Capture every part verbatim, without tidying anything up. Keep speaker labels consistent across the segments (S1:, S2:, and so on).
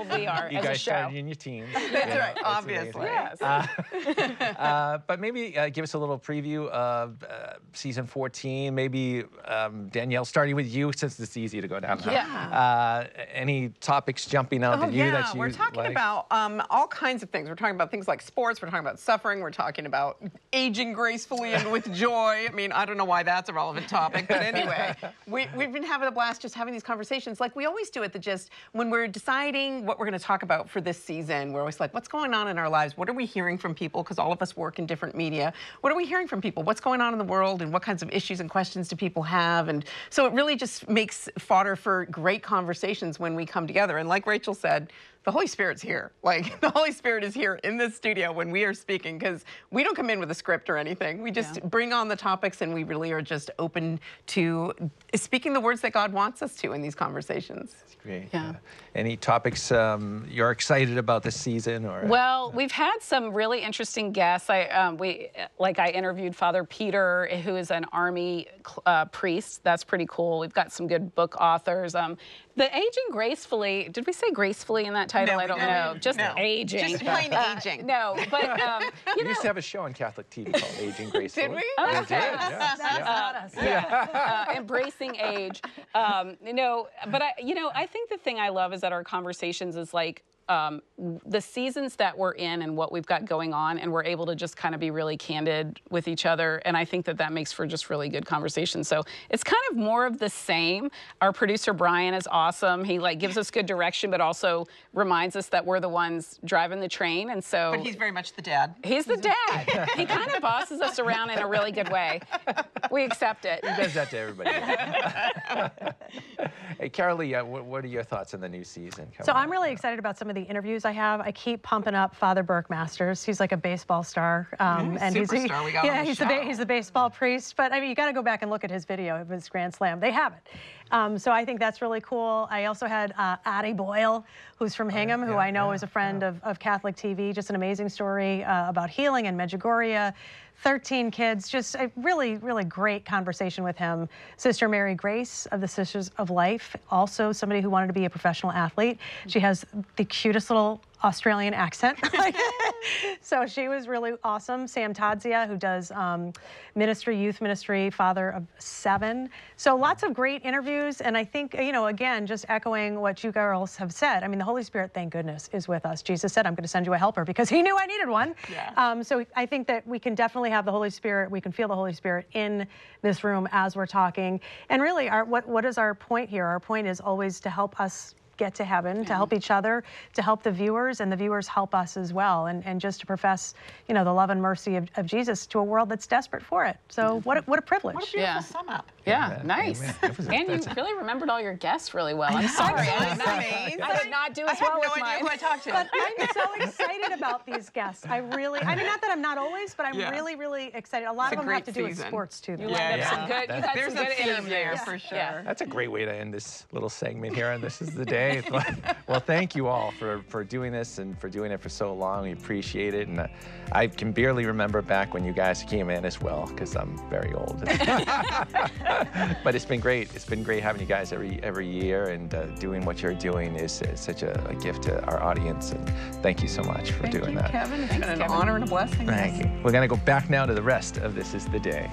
S1: we are
S2: you
S1: as
S2: guys
S1: a show.
S2: started in your teens.
S3: That's
S2: you know,
S3: right, obviously.
S1: Yes.
S2: Uh, uh, but maybe uh, give us a little preview of uh, season fourteen. Maybe um, Danielle, starting with you, since it's easy to go down.
S3: Yeah.
S2: Uh, any topics jumping out
S3: Oh,
S2: at you
S3: yeah,
S2: that you
S3: we're talking
S2: like?
S3: about um, all kinds of things. We're talking about things like sports. We're talking about suffering. We're talking about aging gracefully and with joy. I mean, I don't know why that's a relevant topic, but anyway, we, we've been having a blast just having these conversations like we always do at the Gist when we're deciding what we're going to talk about for this season. We're always like, what's going on in our lives? What are we hearing from people? Because all of us work in different media. What are we hearing from people? What's going on in the world, and what kinds of issues and questions do people have? And so it really just makes fodder for great conversations when we come together. And like Rachel said, the Holy Spirit's here. Like, the Holy Spirit is here in this studio when we are speaking, because we don't come in with a script or anything. We just yeah. bring on the topics, and we really are just open to speaking the words that God wants us to in these conversations.
S2: That's great.
S1: Yeah.
S2: Uh, any topics um, you're excited about this season? Or
S1: Well, we've had some really interesting guests. I, um, we, like I interviewed Father Peter, who is an Army uh, priest. That's pretty cool. We've got some good book authors. Um, the Aging Gracefully, did we say gracefully in that title?
S3: No,
S1: I don't
S3: no,
S1: know. Just
S3: no.
S1: aging.
S3: Just plain
S1: Uh,
S3: aging.
S1: No, but um, you
S2: we
S1: know,
S2: used to have a show on Catholic T V called Aging Gracefully.
S3: Did we?
S1: Oh,
S2: We
S1: okay.
S2: did, yes,
S4: That's
S2: yeah.
S4: not us.
S1: uh, embracing age. Um, you know, but I, you know, I think the thing I love is that our conversations is like um, the seasons that we're in and what we've got going on, and we're able to just kind of be really candid with each other. And I think that that makes for just really good conversation. So it's kind of more of the same. Our producer Brian is awesome. He like gives us good direction, but also reminds us that we're the ones driving the train. And so
S3: But he's very much the dad.
S1: he's the dad. He kind of bosses us around in a really good way. We accept it.
S2: He does that to everybody. Hey, Carolee, uh, what, what are your thoughts on the new season?
S4: So
S2: coming
S4: I'm
S2: up?
S4: really excited about some of the interviews I have. I keep pumping up Father Burke Masters. He's like a baseball star. Um,
S3: Yeah,
S4: and he's
S3: superstar. We got
S4: yeah,
S3: on the
S4: he's the ba-
S3: show.
S4: he's the baseball priest. But I mean, you got to go back and look at his video of his Grand Slam. They have it. Um, so I think that's really cool. I also had uh, Addie Boyle, who's from Hingham, who
S2: yeah,
S4: I know
S2: yeah,
S4: is a friend
S2: yeah.
S4: of, of Catholic T V. Just an amazing story uh, about healing in Medjugorje. thirteen kids, just a really, really great conversation with him. Sister Mary Grace of the Sisters of Life, also somebody who wanted to be a professional athlete. She has the cutest little Australian accent. So she was really awesome. Sam Tadzia, who does um, ministry, youth ministry, father of seven. So lots of great interviews. And I think, you know, again, just echoing what you girls have said. I mean, the Holy Spirit, thank goodness, is with us. Jesus said, I'm going to send you a helper, because he knew I needed one.
S3: Yeah.
S4: Um, so I think that we can definitely have the Holy Spirit. We can feel the Holy Spirit in this room as we're talking. And really, our, what, what is our point here? Our point is always to help us get to heaven, yeah. to help each other, to help the viewers, and the viewers help us as well, and, and just to profess, you know, the love and mercy of, of Jesus to a world that's desperate for it. So yeah. what, a, what a privilege.
S3: What a beautiful
S1: Yeah.
S3: sum up.
S1: Yeah,
S2: Amen.
S1: nice.
S2: Amen. That was a-
S1: And you
S2: that's a-
S1: really remembered all your guests really well. I'm sorry. I did, not,
S3: Amazing.
S1: I did not do
S3: I
S1: as
S3: have
S1: well
S3: no
S1: with
S3: idea
S1: mine.
S3: who I talked to.
S4: But I'm so excited about these guests. I really, I mean, not that I'm not always, but I'm
S3: Yeah.
S4: really, really excited. A lot
S3: It's a
S4: of them have
S3: great
S4: to do with
S3: season.
S4: sports, too.
S1: You
S4: though.
S1: lined
S2: Yeah,
S1: up some
S2: yeah.
S1: good, you had
S3: There's
S1: some
S3: a
S1: good
S3: theme
S1: interviews.
S3: there for sure.
S1: Yeah.
S2: That's a great way to end this little segment here on This Is the Day. Well, thank you all for, for doing this and for doing it for so long. We appreciate it. And uh, I can barely remember back when you guys came in as well, because I'm very old. But it's been great. It's been great having you guys every every year, and uh, doing what you're doing is, is such a, a gift to our audience. And thank you so much for
S3: Thank
S2: doing
S3: you,
S2: that.
S3: Kevin. It's
S1: Thanks,
S3: been an
S1: Kevin.
S3: honor and a blessing.
S2: Thank you. We're going to go back now to the rest of This Is the Day.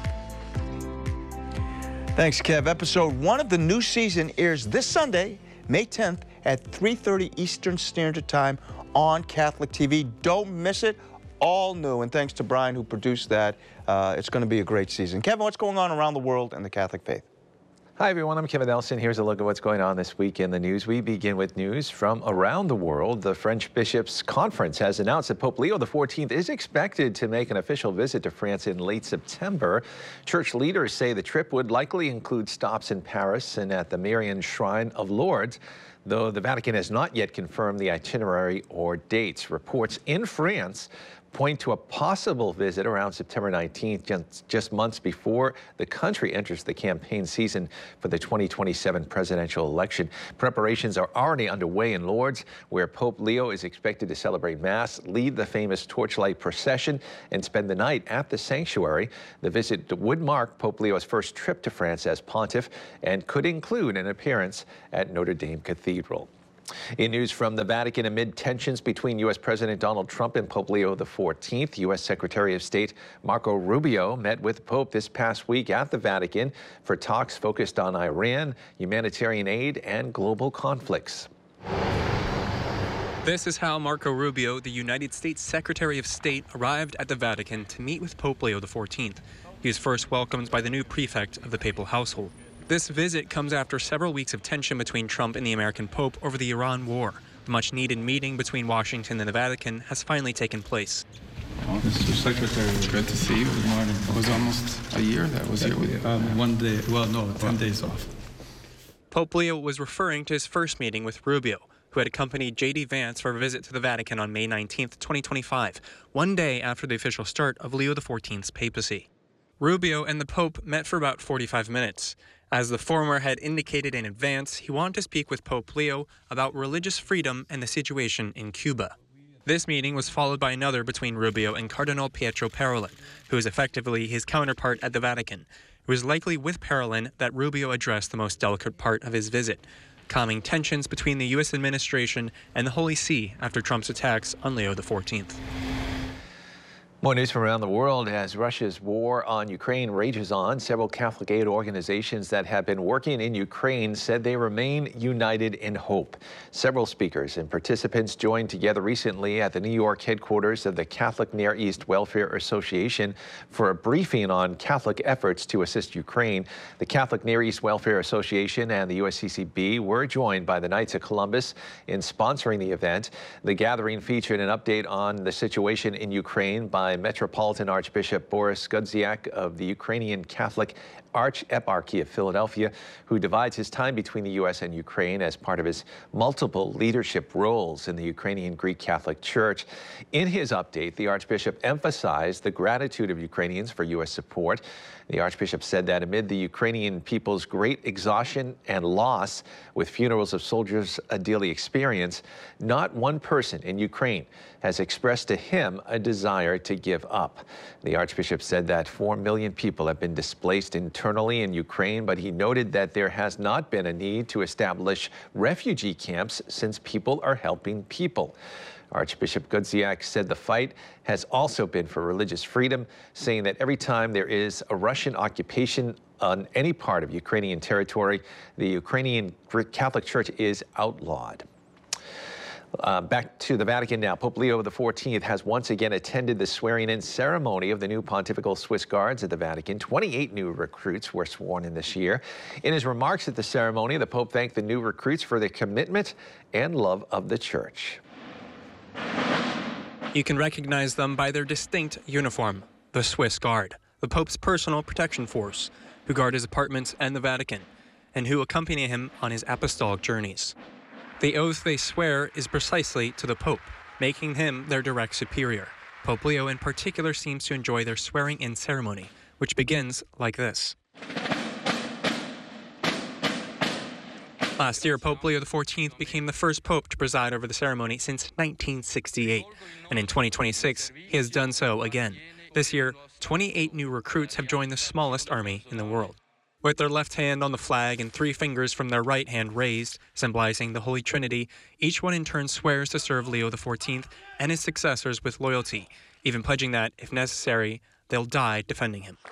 S5: Thanks, Kev. Episode one of the new season airs this Sunday, May tenth at three thirty Eastern Standard Time on Catholic T V. Don't miss it. All new. And thanks to Brian, who produced that. Uh, it's going to be a great season. Kevin, what's going on around the world in the Catholic faith?
S2: Hi, everyone. I'm Kevin Nelson. Here's a look at what's going on this week in the news. We begin with news from around the world. The French Bishops' Conference has announced that Pope Leo the fourteenth is expected to make an official visit to France in late September. Church leaders say the trip would likely include stops in Paris and at the Marian Shrine of Lourdes, though the Vatican has not yet confirmed the itinerary or dates. Reports in France point to a possible visit around September nineteenth, just, just months before the country enters the campaign season for the twenty twenty-seven presidential election. Preparations are already underway in Lourdes, where Pope Leo is expected to celebrate Mass, lead the famous torchlight procession, and spend the night at the sanctuary. The visit would mark Pope Leo's first trip to France as pontiff and could include an appearance at Notre Dame Cathedral. In news from the Vatican, amid tensions between U S President Donald Trump and Pope Leo the fourteenth, U S Secretary of State Marco Rubio met with Pope this past week at the Vatican for talks focused on Iran, humanitarian aid, and global conflicts.
S6: This is how Marco Rubio, the United States Secretary of State, arrived at the Vatican to meet with Pope Leo the fourteenth. He was first welcomed by the new prefect of the papal household. This visit comes after several weeks of tension between Trump and the American Pope over the Iran war. The much-needed meeting between Washington and the Vatican has finally taken place.
S7: Oh, Mister Secretary, good to see you. Good morning. It was almost a year that I was here with you.
S8: Um, one day, well, no, ten days off.
S6: Pope Leo was referring to his first meeting with Rubio, who had accompanied J D Vance for a visit to the Vatican on May nineteenth, twenty twenty-five, one day after the official start of Leo the fourteenth's papacy. Rubio and the Pope met for about forty-five minutes. As the former had indicated in advance, he wanted to speak with Pope Leo about religious freedom and the situation in Cuba. This meeting was followed by another between Rubio and Cardinal Pietro Parolin, who is effectively his counterpart at the Vatican. It was likely with Parolin that Rubio addressed the most delicate part of his visit, calming tensions between the U S administration and the Holy See after Trump's attacks on Leo the fourteenth.
S2: More news from around the world as Russia's war on Ukraine rages on. Several Catholic aid organizations that have been working in Ukraine said they remain united in hope. Several speakers and participants joined together recently at the New York headquarters of the Catholic Near East Welfare Association for a briefing on Catholic efforts to assist Ukraine. The Catholic Near East Welfare Association and the U S C C B were joined by the Knights of Columbus in sponsoring the event. The gathering featured an update on the situation in Ukraine by Metropolitan Archbishop Boris Gudziak of the Ukrainian Catholic Archeparchy of Philadelphia, who divides his time between the U S and Ukraine as part of his multiple leadership roles in the Ukrainian Greek Catholic Church. In his update, the Archbishop emphasized the gratitude of Ukrainians for U S support. The Archbishop said that amid the Ukrainian people's great exhaustion and loss with funerals of soldiers a daily experience, not one person in Ukraine has expressed to him a desire to give up. The Archbishop said that four million people have been displaced internally in Ukraine, but he noted that there has not been a need to establish refugee camps since people are helping people. Archbishop Gudziak said the fight has also been for religious freedom, saying that every time there is a Russian occupation on any part of Ukrainian territory, the Ukrainian Greek Catholic Church is outlawed. Uh, back to the Vatican now. Pope Leo the fourteenth has once again attended the swearing-in ceremony of the new Pontifical Swiss Guards at the Vatican. twenty-eight new recruits were sworn in this year. In his remarks at the ceremony, the Pope thanked the new recruits for their commitment and love of the Church.
S6: You can recognize them by their distinct uniform, the Swiss Guard, the Pope's personal protection force, who guard his apartments and the Vatican, and who accompany him on his apostolic journeys. The oath they swear is precisely to the Pope, making him their direct superior. Pope Leo in particular seems to enjoy their swearing-in ceremony, which begins like this. Last year, Pope Leo the fourteenth became the first pope to preside over the ceremony since nineteen sixty-eight, and in twenty twenty-six, he has done so again. This year, twenty-eight new recruits have joined the smallest army in the world. With their left hand on the flag and three fingers from their right hand raised, symbolizing the Holy Trinity, each one in turn swears to serve Leo the fourteenth and his successors with loyalty, even pledging that, if necessary, they'll die defending him.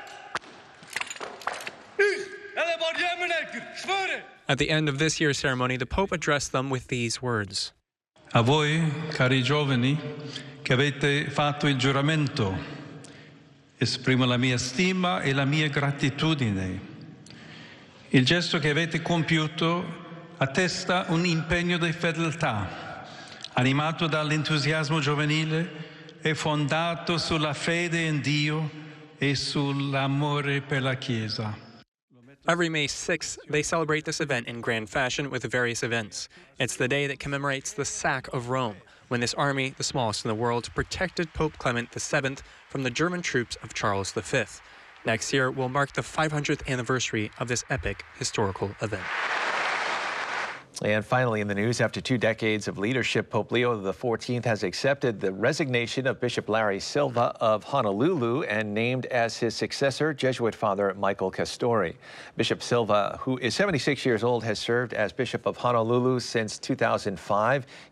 S6: At the end of this year's ceremony, the Pope addressed them with these words.
S8: A voi, cari giovani, che avete fatto il giuramento, esprimo la mia stima e la mia gratitudine. Il gesto che avete compiuto attesta un impegno di fedeltà, animato dall'entusiasmo giovanile e fondato sulla fede in Dio e sull'amore per la Chiesa.
S6: Every May sixth, they celebrate this event in grand fashion with various events. It's the day that commemorates the sack of Rome, when this army, the smallest in the world, protected Pope Clement the seventh from the German troops of Charles the fifth. Next year will mark the five hundredth anniversary of this epic historical event.
S2: And finally in the news, after two decades of leadership, Pope Leo the fourteenth has accepted the resignation of Bishop Larry Silva of Honolulu and named as his successor Jesuit Father Michael Castori. Bishop Silva, who is seventy-six years old, has served as Bishop of Honolulu since two thousand five.